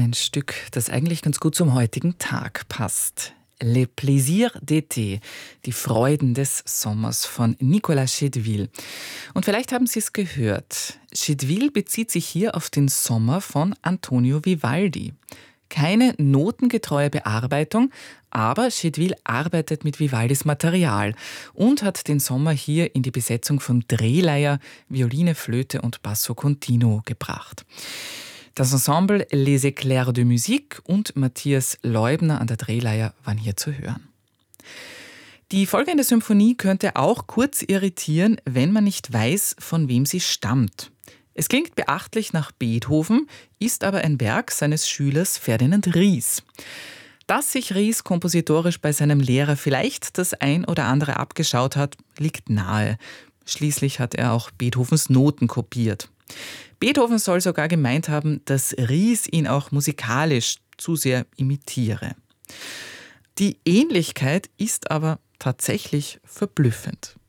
Ein Stück, das eigentlich ganz gut zum heutigen Tag passt. Les Plaisirs d'été, die Freuden des Sommers von Nicolas Chedeville. Und vielleicht haben Sie es gehört. Chedeville bezieht sich hier auf den Sommer von Antonio Vivaldi. Keine notengetreue Bearbeitung, aber Chedeville arbeitet mit Vivaldis Material und hat den Sommer hier in die Besetzung von Drehleier, Violine, Flöte und Basso Continuo gebracht. Das Ensemble Les Éclairs de Musique und Matthias Leubner an der Drehleier waren hier zu hören. Die folgende Symphonie könnte auch kurz irritieren, wenn man nicht weiß, von wem sie stammt. Es klingt beachtlich nach Beethoven, ist aber ein Werk seines Schülers Ferdinand Ries. Dass sich Ries kompositorisch bei seinem Lehrer vielleicht das ein oder andere abgeschaut hat, liegt nahe. Schließlich hat er auch Beethovens Noten kopiert. Beethoven soll sogar gemeint haben, dass Ries ihn auch musikalisch zu sehr imitiere. Die Ähnlichkeit ist aber tatsächlich verblüffend.